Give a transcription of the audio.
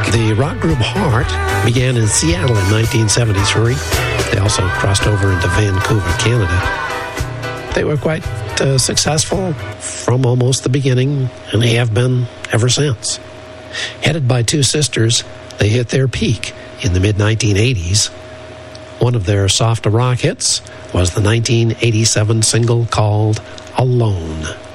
The rock group Heart began in Seattle in 1973. They also crossed over into Vancouver, Canada. They were quite successful from almost the beginning, and they have been ever since. Headed by two sisters, they hit their peak in the mid-1980s. One of their soft rock hits was the 1987 single called Alone.